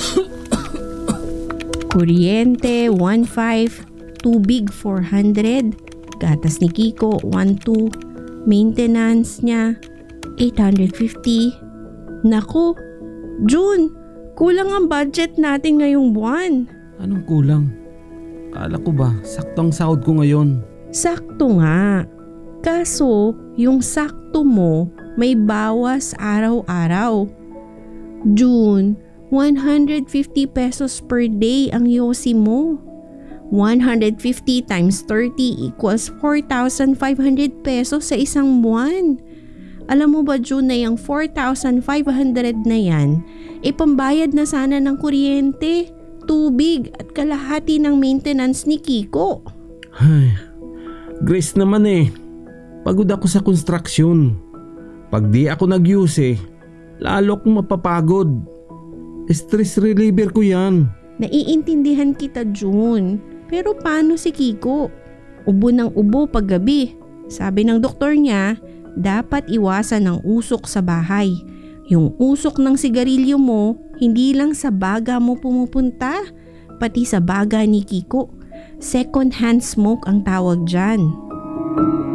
Kuryente, 1.5. Tubig, 400. Gatas ni Kiko, 1.2. Maintenance niya, 850. Naku, June, kulang ang budget natin ngayong buwan. Anong kulang? Kala ko ba, sakto ang sahod ko ngayon. Sakto nga. Kaso, yung sakto mo may bawas araw-araw. June, 150 pesos per day ang yosi mo. 150 times 30 equals 4,500 pesos sa isang buwan. Alam mo ba, June, na yung 4,500 na yan, pambayad na sana ng kuryente, tubig at kalahati ng maintenance ni Kiko. Ay, Grace naman pagod ako sa construction. Pag di ako nag-use lalo akong mapapagod. Stress reliever ko yan. Naiintindihan kita, June. Pero paano si Kiko? Ubo ng ubo paggabi. Sabi ng doktor niya, dapat iwasan ang usok sa bahay. Yung usok ng sigarilyo mo, hindi lang sa baga mo pumupunta, pati sa baga ni Kiko. Second hand smoke ang tawag dyan.